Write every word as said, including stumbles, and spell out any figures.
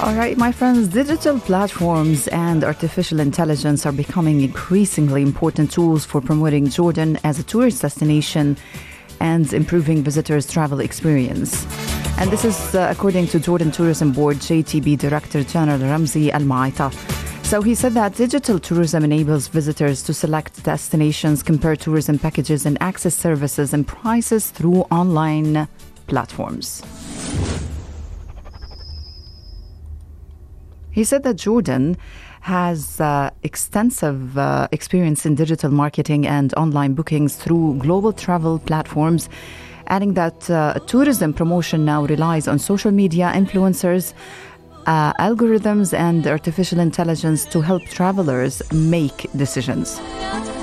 All right, my friends, digital platforms and artificial intelligence are becoming increasingly important tools for promoting Jordan as a tourist destination and improving visitors' travel experience. And this is uh, according to Jordan Tourism Board J T B Director General Ramzi Al Maaita. So he said that digital tourism enables visitors to select destinations, compare tourism packages, and access services and prices through online platforms. He said that Jordan has uh, extensive uh, experience in digital marketing and online bookings through global travel platforms, adding that uh, tourism promotion now relies on social media influencers, uh, algorithms, and artificial intelligence to help travelers make decisions.